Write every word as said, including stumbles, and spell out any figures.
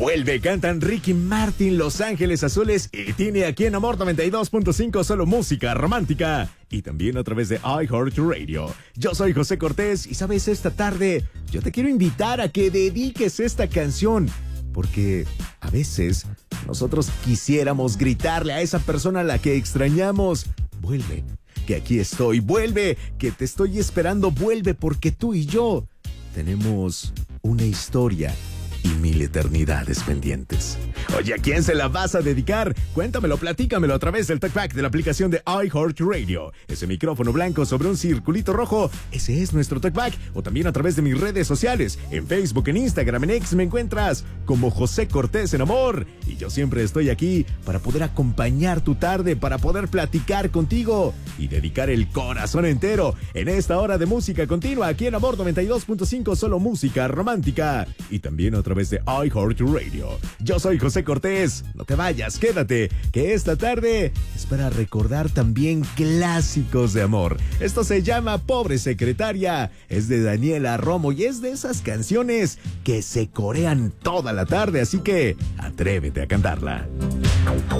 Vuelve, cantan Ricky Martin, Los Ángeles Azules y tiene aquí en Amor noventa y dos punto cinco solo música romántica y también a través de iHeartRadio. Yo soy José Cortés y sabes, esta tarde yo te quiero invitar a que dediques esta canción porque a veces nosotros quisiéramos gritarle a esa persona a la que extrañamos: vuelve, que aquí estoy, vuelve, que te estoy esperando, vuelve, porque tú y yo tenemos una historia y mil eternidades pendientes. Oye, ¿a quién se la vas a dedicar? Cuéntamelo, platícamelo a través del TalkBack de la aplicación de iHeartRadio. Ese micrófono blanco sobre un circulito rojo, ese es nuestro TalkBack. O también a través de mis redes sociales. En Facebook, en Instagram, en X me encuentras como José Cortés en Amor. Y yo siempre estoy aquí para poder acompañar tu tarde, para poder platicar contigo y dedicar el corazón entero en esta hora de música continua aquí en Amor noventa y dos punto cinco, solo música romántica. Y también a través de iHeartRadio. Yo soy José Cortés. No te vayas, quédate, que esta tarde es para recordar también clásicos de amor. Esto se llama Pobre Secretaria. Es de Daniela Romo y es de esas canciones que se corean toda la tarde, así que atrévete a cantarla.